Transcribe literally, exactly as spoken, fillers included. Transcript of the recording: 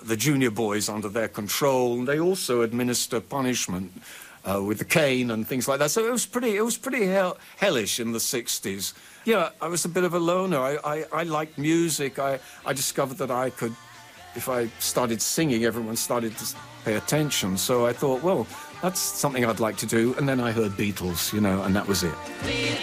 the junior boys under their control. And they also administer punishment uh, with the cane and things like that. So it was pretty, it was pretty hell, hellish in the sixties. Yeah, I was a bit of a loner. I, I, I liked music. I, I discovered that I could, if I started singing, everyone started to pay attention. So I thought, well, that's something I'd like to do. And then I heard Beatles, you know, and that was it.